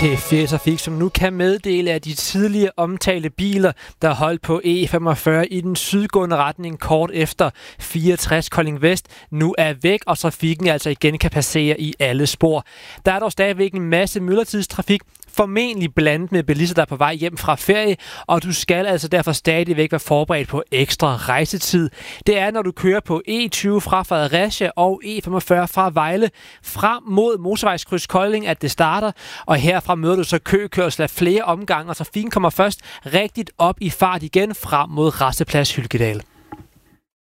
P4 Trafik, som nu kan meddele, at de tidligere omtalte biler, der holdt på E45 i den sydgående retning kort efter 64 Kolding Vest, nu er væk, og trafikken altså igen kan passere i alle spor. Der er dog stadigvæk en masse myldretidstrafik, formentlig blandet med bilister, der er på vej hjem fra ferie, og du skal altså derfor stadigvæk være forberedt på ekstra rejsetid. Det er, når du kører på E20 fra Fredericia og E45 fra Vejle frem mod motorvejskryds Kolding, at det starter, og herfra møder du så køkørsel af flere omgange, og trafikken kommer først rigtigt op i fart igen frem mod Rasteplads Hylkedal.